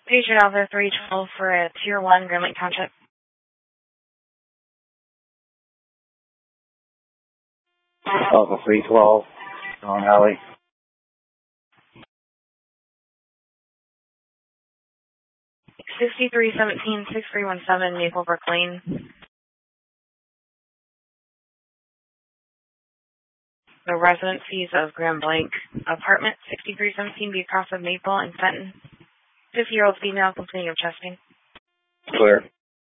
Patient Alpha 312 for a Tier 1, Grand Lake Township. Alpha 312, Don Alley. 6317-6317, Maplebrook Lane. The residencies of Grand Blanc. Apartment 6317B across of Maple and Fenton. 50-year-old female complaining of chesting. Clear.